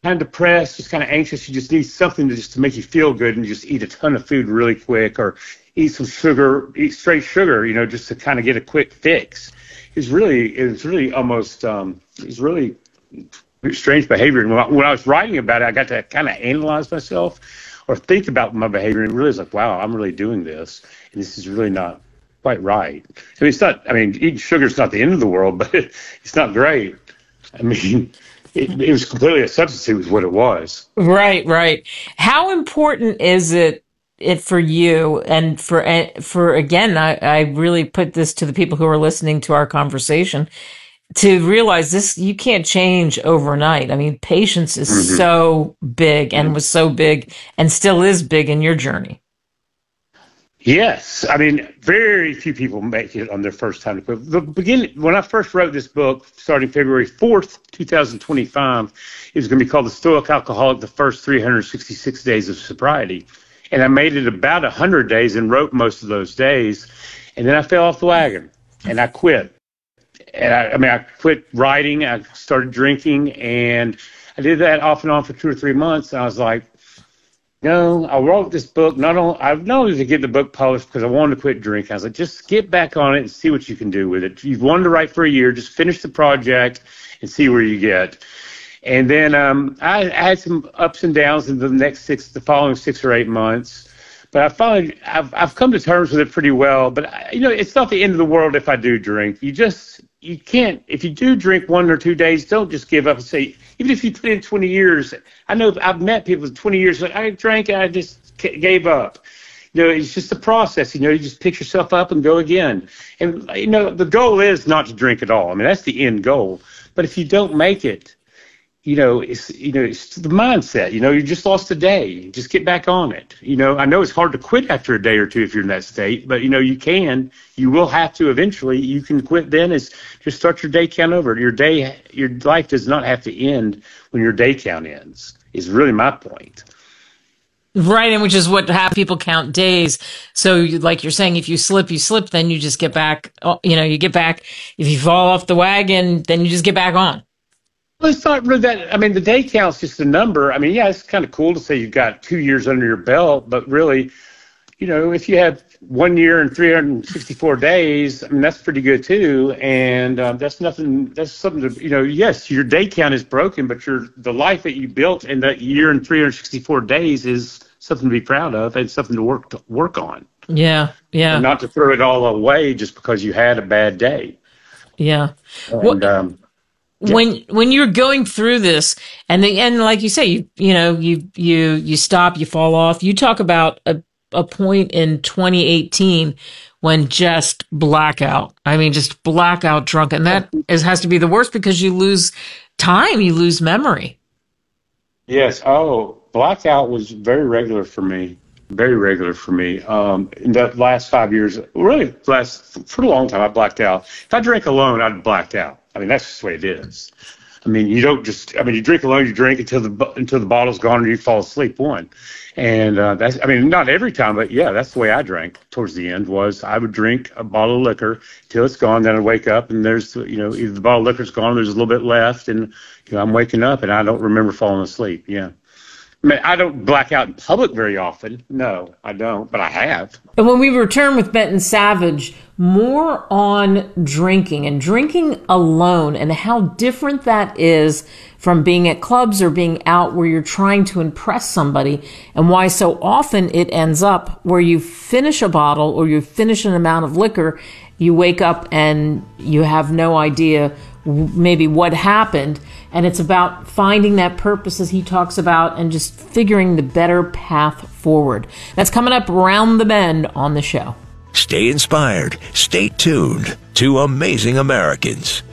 kind of depressed, just kind of anxious, you just need something to make you feel good, and just eat a ton of food really quick, or eat some sugar, eat straight sugar, just to kind of get a quick fix. It's really almost, it's really strange behavior. And when I was writing about it, I got to kind of analyze myself or think about my behavior, and it really was like, wow, I'm really doing this, and this is really not quite right. I mean, it's not, eating sugar is not the end of the world, but it's not great. I mean, it was completely a substitute was what it was. Right. How important is it for you and for again, I really put this to the people who are listening to our conversation, to realize this, you can't change overnight. I mean, patience is so big, and was so big and still is big in your journey. Yes. I mean, very few people make it on their first time to quit. The beginning, when I first wrote this book, starting February 4th, 2025, it was going to be called The Stoic Alcoholic, the First 366 Days of Sobriety. And I made it about 100 days and wrote most of those days. And then I fell off the wagon and I quit. And I quit writing. I started drinking, and I did that off and on for 2 or 3 months. And I was like, no, I wrote this book not only to get the book published because I wanted to quit drinking. I was like, just get back on it and see what you can do with it. You've wanted to write for a year, just finish the project and see where you get. And then I had some ups and downs in the following 6 or 8 months. But I've come to terms with it pretty well. But it's not the end of the world if I do drink. You can't, if you do drink 1 or 2 days, don't just give up and say, even if you put in 20 years, I know I've met people with 20 years, like, I drank and I just gave up. It's just a process. You just pick yourself up and go again. And, the goal is not to drink at all. I mean, that's the end goal. But if you don't make it, it's the mindset. You just lost a day. Just get back on it. I know it's hard to quit after a day or two if you're in that state, but you will have to eventually. You can quit then. Is just start your day count over. Your life does not have to end when your day count ends. Is really my point. Right, and which is what people count days. So, like you're saying, if you slip, then you just get back. You get back. If you fall off the wagon, then you just get back on. Well, it's not really that. I mean, the day count's just a number. I mean, yeah, it's kind of cool to say you've got 2 years under your belt, but really, if you have 1 year and 364 days, I mean, that's pretty good too. And that's nothing. That's something to, yes, your day count is broken, but the life that you built in that year and 364 days is something to be proud of and something to work on. Yeah. And not to throw it all away just because you had a bad day. Yeah. And, When you're going through this, and like you say, you stop, you fall off. You talk about a point in 2018 when just blackout. I mean, just blackout drunk, and that has to be the worst because you lose time, you lose memory. Yes. Oh, blackout was very regular for me. Very regular for me. In the last 5 years, really for a long time, I blacked out. If I drank alone, I'd blacked out. I mean, that's just the way it is. I mean, you drink alone, you drink until the bottle's gone and you fall asleep one. And not every time, but yeah, that's the way I drank towards the end was I would drink a bottle of liquor till it's gone. Then I'd wake up and there's, either the bottle of liquor's gone, there's a little bit left, and, I'm waking up and I don't remember falling asleep. Yeah. I mean, I don't black out in public very often. No, I don't, but I have. And when we return with Benton Savage, more on drinking and drinking alone and how different that is from being at clubs or being out where you're trying to impress somebody, and why so often it ends up where you finish a bottle or you finish an amount of liquor, you wake up and you have no idea maybe what happened. And it's about finding that purpose, as he talks about, and just figuring the better path forward. That's coming up around the bend on the show. Stay inspired. Stay tuned to Amazing Americans.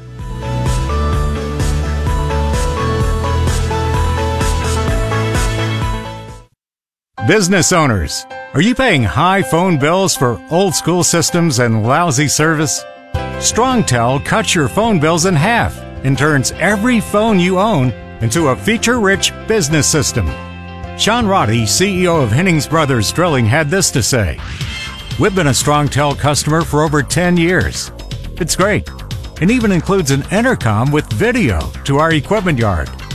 Business owners, are you paying high phone bills for old school systems and lousy service? StrongTel cuts your phone bills in half and turns every phone you own into a feature-rich business system. Sean Roddy, CEO of Hennings Brothers Drilling, had this to say: "We've been a StrongTel customer for over 10 years. It's great. It even includes an intercom with video to our equipment yard.